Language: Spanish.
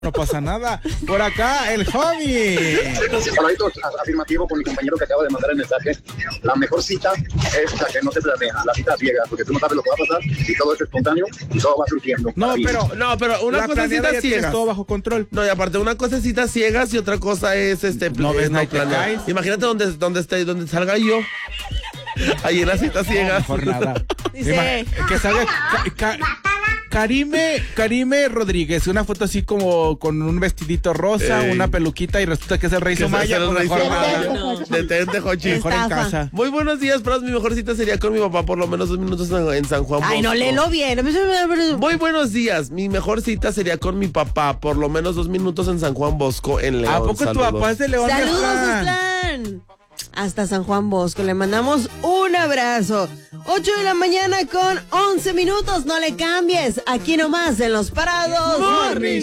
No pasa nada. Por acá, el hobby. Saludito afirmativo con mi compañero que acaba de mandar el mensaje. La mejor cita es la que no se planea, la cita ciega, porque tú no sabes lo que va a pasar y todo es espontáneo y todo va surgiendo. No, pero una cosa es citas ciegas. Todo bajo control. No, y aparte una cosa es citas ciegas y otra cosa es no ves, no planear. Imagínate donde salga yo. Ahí en la cita ciega. Mejor nada. Dice que salga Karime Rodríguez, una foto así como con un vestidito rosa, una peluquita y resulta que es el Rey Somaya. Detente, Jochi. Mejor en casa. Muy buenos días, pero mi mejor cita sería con mi papá por lo menos 2 minutos en San Juan Bosco. Ay, no, léelo bien. Muy buenos días, mi mejor cita sería con mi papá por lo menos 2 minutos en San Juan Bosco en León. ¿A poco tu papá es de León? Saludos, Aztlán. Hasta San Juan Bosco, le mandamos un abrazo. 8 de la mañana con 11 minutos, no le cambies, aquí nomás en Los Parados Morning.